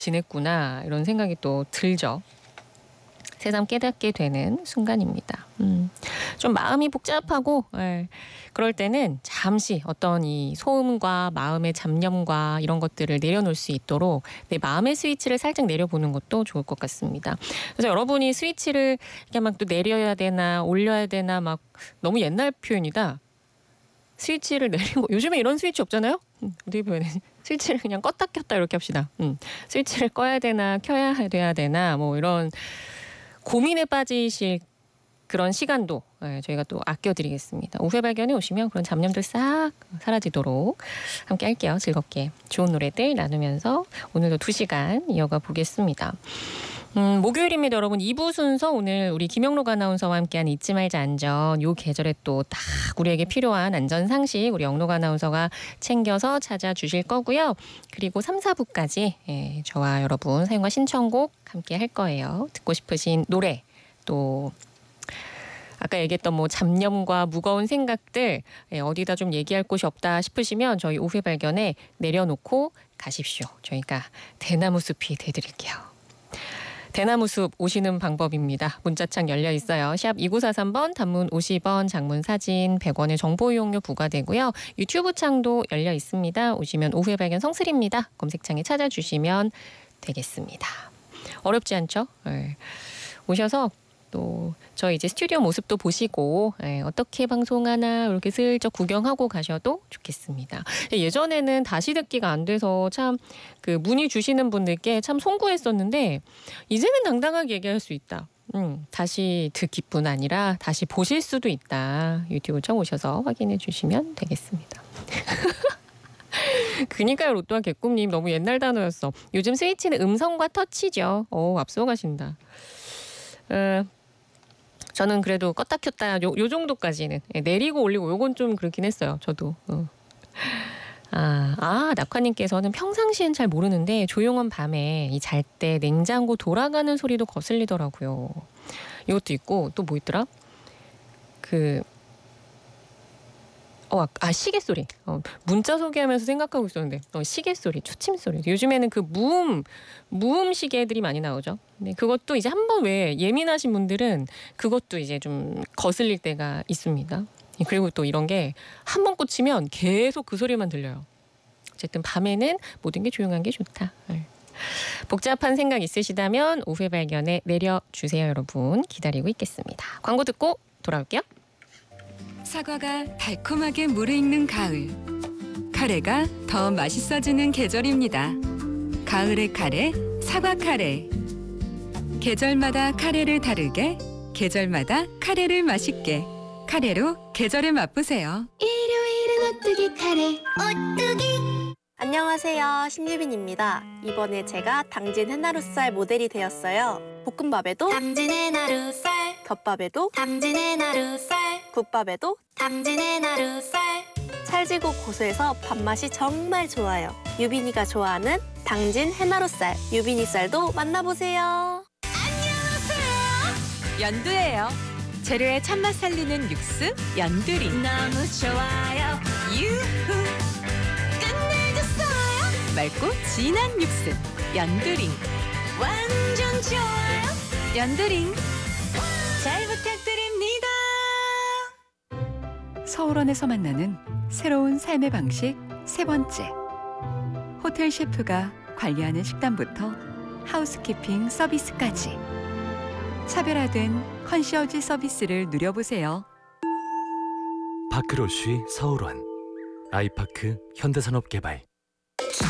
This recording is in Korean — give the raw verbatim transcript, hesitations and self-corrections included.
지냈구나 이런 생각이 또 들죠. 새삼 깨닫게 되는 순간입니다. 음, 좀 마음이 복잡하고 예, 그럴 때는 잠시 어떤 이 소음과 마음의 잡념과 이런 것들을 내려놓을 수 있도록 내 마음의 스위치를 살짝 내려보는 것도 좋을 것 같습니다. 그래서 여러분이 스위치를 이렇게 막 또 내려야 되나 올려야 되나 막 너무 옛날 표현이다. 스위치를 내리고 요즘에 이런 스위치 없잖아요. 음, 어떻게 표현해? 스위치를 그냥 껐다 켰다 이렇게 합시다. 음, 스위치를 꺼야 되나 켜야 돼야 되나 뭐 이런 고민에 빠지실 그런 시간도 예, 저희가 또 아껴드리겠습니다. 오후에 발견에 오시면 그런 잡념들 싹 사라지도록 함께 할게요. 즐겁게 좋은 노래들 나누면서 오늘도 두 시간 이어가 보겠습니다. 음, 목요일입니다, 여러분. 이 부 순서 오늘 우리 김영록 아나운서와 함께하는 잊지 말자 안전. 요 계절에 또 딱 우리에게 필요한 안전 상식 우리 영록 아나운서가 챙겨서 찾아주실 거고요. 그리고 삼, 사 부까지 예, 저와 여러분 사연과 신청곡 함께 할 거예요. 듣고 싶으신 노래 또 아까 얘기했던 뭐 잡념과 무거운 생각들 예, 어디다 좀 얘기할 곳이 없다 싶으시면 저희 오후에 발견에 내려놓고 가십시오. 저희가 대나무 숲이 돼드릴게요. 대나무 숲 오시는 방법입니다. 문자창 열려 있어요. 샵 이구사삼 번, 단문 오십 원, 장문 사진 백 원의 정보 이용료 부과되고요. 유튜브 창도 열려 있습니다. 오시면 오후에 발견 성슬입니다. 검색창에 찾아주시면 되겠습니다. 어렵지 않죠? 네. 오셔서 또 저희 이제 스튜디오 모습도 보시고 예, 어떻게 방송하나 이렇게 슬쩍 구경하고 가셔도 좋겠습니다. 예전에는 다시 듣기가 안 돼서 참 그 문의 주시는 분들께 참 송구했었는데 이제는 당당하게 얘기할 수 있다. 음, 다시 듣기뿐 아니라 다시 보실 수도 있다. 유튜브 청 오셔서 확인해 주시면 되겠습니다. 그니까요, 로또와 개꿈님 너무 옛날 단어였어. 요즘 스위치는 음성과 터치죠. 오, 앞서가신다. 어, 저는 그래도 껐다 켰다 요, 요 정도까지는 예, 내리고 올리고 요건 좀 그렇긴 했어요. 저도. 어. 아, 아 낙화님께서는 평상시엔 잘 모르는데 조용한 밤에 이 잘 때 냉장고 돌아가는 소리도 거슬리더라고요. 이것도 있고 또 뭐 있더라? 그 어, 아 시계 소리. 어, 문자 소개하면서 생각하고 있었는데 어, 시계 소리, 초침 소리. 요즘에는 그 무음 무음 시계들이 많이 나오죠. 근데 그것도 이제 한번 왜 예민하신 분들은 그것도 이제 좀 거슬릴 때가 있습니다. 그리고 또 이런 게 한 번 꽂히면 계속 그 소리만 들려요. 어쨌든 밤에는 모든 게 조용한 게 좋다. 네. 복잡한 생각 있으시다면 오후에 발견에 내려주세요, 여러분. 기다리고 있겠습니다. 광고 듣고 돌아올게요. 사과가 달콤하게 무르익는 가을. 카레가 더 맛있어지는 계절입니다. 가을의 카레, 사과 카레. 계절마다 카레를 다르게, 계절마다 카레를 맛있게. 카레로 계절을 맛보세요. 일요일은 오뚜기 카레, 오뚜기. 안녕하세요, 신유빈입니다. 이번에 제가 당진 해나루살 모델이 되었어요. 볶음밥에도 당진 해나루살, 덮밥에도 당진 해나루살, 국밥에도 당진 해나루살. 찰지고 고소해서 밥맛이 정말 좋아요. 유빈이가 좋아하는 당진 해나루살, 유빈이 쌀도 만나보세요. 안녕하세요. 연두예요. 재료의 참맛 살리는 육수, 연두리. 너무 좋아요. 유후. 끝내줬어요. 맑고 진한 육수, 연두링. 완전 좋아요. 연두링. 잘 부탁드립니다. 서울원에서 만나는 새로운 삶의 방식 세 번째. 호텔 셰프가 관리하는 식단부터 하우스키핑 서비스까지 차별화된 컨시어지 서비스를 누려보세요. 파크로쉬 서울원, 아이파크 현대산업개발.